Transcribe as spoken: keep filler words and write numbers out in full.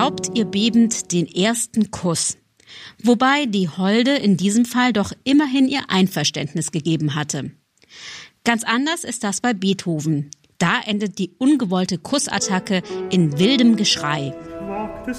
erlaubt ihr bebend den ersten Kuss. Wobei die Holde in diesem Fall doch immerhin ihr Einverständnis gegeben hatte. Ganz anders ist das bei Beethoven. Da endet die ungewollte Kussattacke in wildem Geschrei.